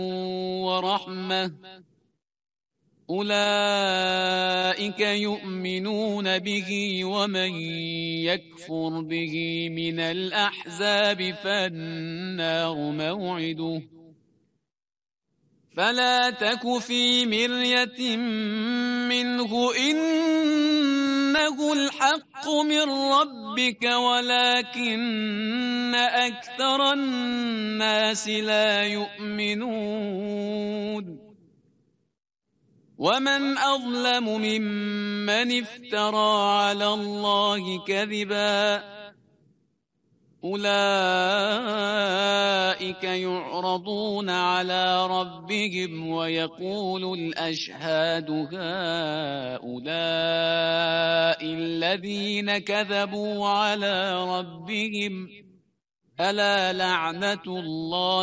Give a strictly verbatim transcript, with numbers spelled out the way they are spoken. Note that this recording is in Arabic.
ورحمة أولئك يؤمنون به ومن يكفر به من الأحزاب فالنار موعده فلا تك في مرية منه إنه الحق من ربك ولكن أكثر الناس لا يؤمنون ومن أظلم ممن افترى على الله كذبا أولئك يعرضون على ربهم ويقول الأشهاد هؤلاء الذين كذبوا على ربهم ألا لعنة الله